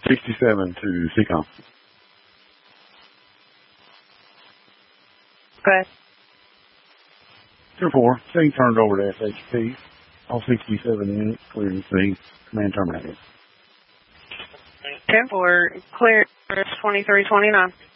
67 to CCOM. Okay. 4, scene turned over to SHP. All 67 units cleared the scene. Command terminated. 10-4, clear 2329.